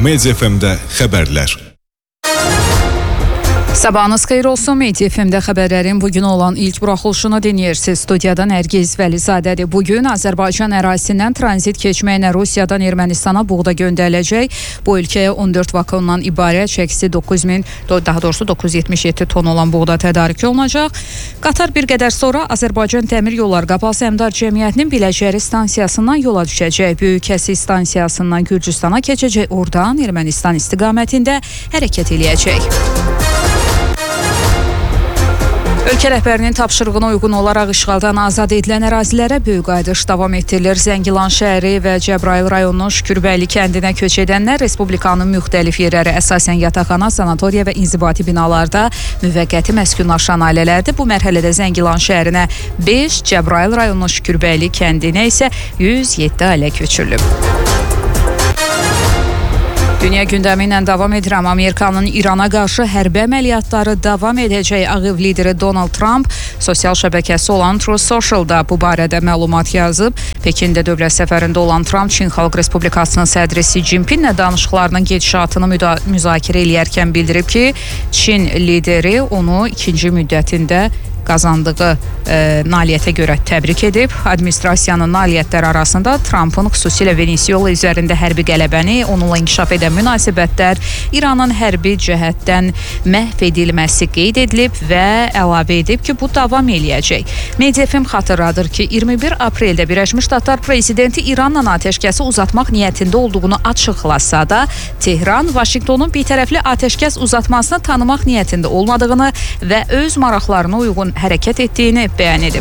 Media FM-də xəbərlər. Sabahınız xeyir olsun. Media FM-də xəbərlərin bugün olan ilk buraxılışını dinləyirsiniz. Studiyada Nərgiz Vəlizadədir. Bugün Azərbaycan ərazisindən tranzit keçməklə Rusiyadan Ermənistana buğda göndəriləcək. Bu ölkəyə 14 vakondan ibarət çəkisi 977 ton olan buğda tədarik olunacaq. Qatar bir qədər sonra Azərbaycan Dəmir Yolları Qapalı Səhmdar Cəmiyyətinin Biləcəri stansiyasından yola düşəcək. Böyük Kəsi stansiyasından Gürcüstana keçəcək. Oradan Ermənistan istiqamətində hərəkət eləyəcək. Ölkə rəhbərinin tapşırığına uyğun olaraq işğaldan azad edilən ərazilərə böyük qayıdış davam etdirilir. Zəngilan şəhəri və Cəbrayıl rayonunun Şükürbəyli kəndinə köç edənlər Respublikanın müxtəlif yerləri, əsasən yataqxana, sanatoriya və inzibati binalarda müvəqqəti məskunlaşan ailələrdir. Bu mərhələdə Zəngilan şəhərinə 5, Cəbrayıl rayonunun Şükürbəyli kəndinə isə 107 ailə köçürülüb. Dünya gündəmi ilə davam edirəm. Amerikanın İrana qarşı hərbi əməliyyatları davam edəcək. Ağ Ev lideri Donald Trump sosial şəbəkəsi olan Truth Social-da bu barədə məlumat yazıb. Pekində dövlət səfərində olan Trump Çin Xalq Respublikasının sədri Si Jinpinglə danışıqlarının gedişatını müzakirə eləyərkən bildirib ki, Çin lideri onu ikinci müddətində qazandığı nailiyyətə görə təbrik edib. Administrasiyanın nailiyyətləri arasında Trumpın xüsusilə Venezuela üzərində hərbi qələbəni, onunla inkişaf edən münasibətlər, İranın hərbi cəhətdən məhv edilməsi qeyd edilib və əlavə edib ki, bu davam eləyəcək. Media FM xatırladır ki, 21 apreldə Birləşmiş Ştatlar prezidenti İranla atəşkəsi uzatmaq niyyətində olduğunu açıqlasa da, Tehran Vaşinqtonun bitərəfli atəşkəs uzatmasını tanımaq niyyətində olmadığını və öz maraqlarına uyğun hərəkət etdiyini bəyan edib.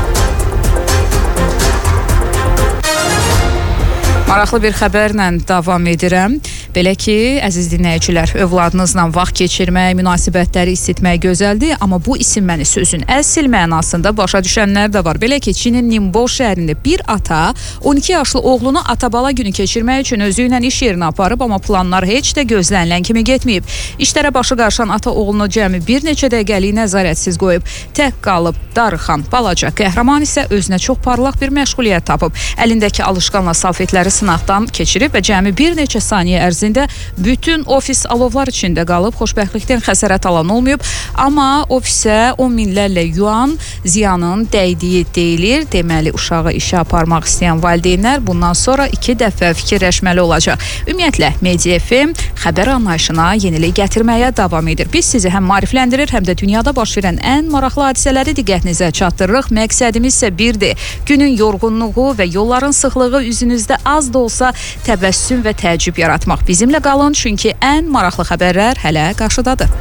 Maraqlı bir xəbərlə davam edirəm. Belə ki, əziz dinləyicilər, övladınızla vaxt keçirmək, münasibətləri isitmək gözəldir, amma bu isinməni sözün əsl mənasında başa düşənlər də var. Belə ki, Çinin Ningbo şəhərində bir ata 12 yaşlı oğlunu ata-bala günü keçirmək üçün özü ilə iş yerinə aparıb, amma planlar heç də gözlənilən kimi getməyib. İşlərə başı qarışan ata oğlunu cəmi bir neçə dəqiqəlik nəzarətsiz qoyub. Tək qalıb darıxan balaca qəhrəman isə özünə çox parlaq bir məşğuliyyət tapıb. Əlindəki alışqanla salfetləri sınaqdan keçirib və cəmi bir neçə saniyə ərzində bütün ofis alovlar içində qalıb, xoşbəxtlikdən xəsarət alan olmayıb, amma ofisə 10 minlərlə yuan ziyanın dəydiyi deyilir. Deməli, uşağı işə aparmaq istəyən valideynlər bundan sonra 2 dəfə fikirləşməli olacaq. Ümumiyyətlə, Media FM xəbər anlayışına yenilik gətirməyə davam edir. Biz sizi həm maarifləndirir, həm də dünyada baş verən ən maraqlı hadisələri diqqətinizə çatdırırıq. Məqsədimiz isə birdir. Günün yorğunluğu və yolların sıxlığı üzünüzdə az da olsa təbəssüm və təəccüb yaratmaq. Bizimlə qalın, çünki ən maraqlı xəbərlər hələ qarşıdadır.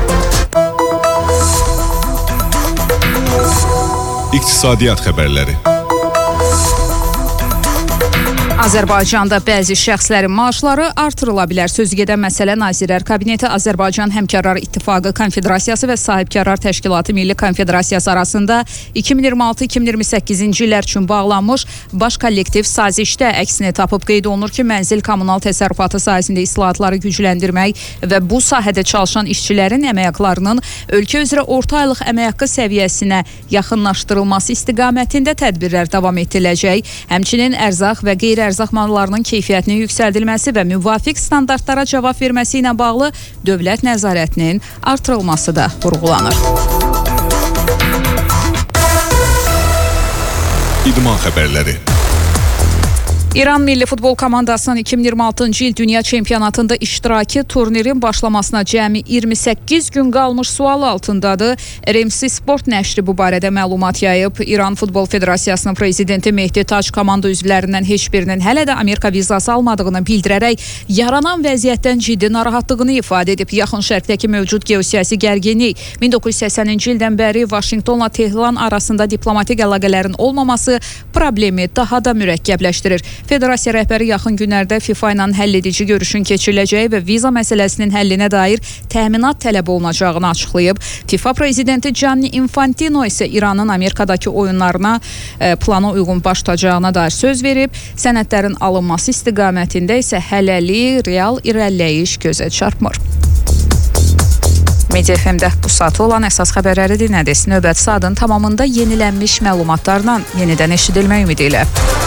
İqtisadiyyat xəbərləri. Azərbaycanda bəzi şəxslərin maaşları artırıla bilər. Sözügedən məsələ Nazirlər Kabineti, Azərbaycan Həmkarlar İttifaqı Konfederasiyası və Sahibkarlar Təşkilatı Milli Konfederasiyası arasında 2026-2028-ci illər üçün bağlanmış baş kollektiv sazişdə əksini tapıb. Qeyd olunur ki, mənzil kommunal təsərrüfatı sahəsində islahatları gücləndirmək və bu sahədə çalışan işçilərin əmək haqlarının ölkə üzrə orta aylıq əmək haqqı səviyyəsinə yaxınlaşdırılması istiqamətində tədbirlər davam etdiriləcək. Həmçinin ərzaq və qeyri-ərzaq mallarının keyfiyyətinin yüksəldilməsi və müvafiq standartlara cavab verməsi ilə bağlı dövlət nəzarətinin artırılması da vurğulanır. İdman xəbərləri. İran Milli Futbol komandasının 2026-cı il Dünya Çempionatında iştiraki turnirin başlamasına cəmi 28 gün qalmış sual altındadır. RMC Sport nəşri bu barədə məlumat yayıb. İran Futbol Federasiyasının prezidenti Mehdi Tac komanda üzvlərindən heç birinin hələ də Amerika vizası almadığını bildirərək yaranan vəziyyətdən ciddi narahatlığını ifadə edib. Yaxın Şərqdəki mövcud geosiyasi gərginlik 1980-ci ildən bəri Vaşinqtonla Tehran arasında diplomatik əlaqələrin olmaması problemi daha da mürəkkəbləşdirir. Federasiya rəhbəri yaxın günlərdə FIFA ilə həll edici görüşün keçiriləcəyi və viza məsələsinin həllinə dair təminat tələb olunacağını açıqlayıb. FIFA prezidenti Gianni Infantino isə İranın Amerikadakı oyunlarına plana uyğun baş tutacağına dair söz verib. Sənədlərin alınması istiqamətində isə hələlik real irəliləyiş gözə çarpmır. Media FM-də bu saatı olan əsas xəbərləri dinlədiniz. Növbəti saatın tamamında yenilənmiş məlumatlarla yenidən eşidilmək ümidi ilə.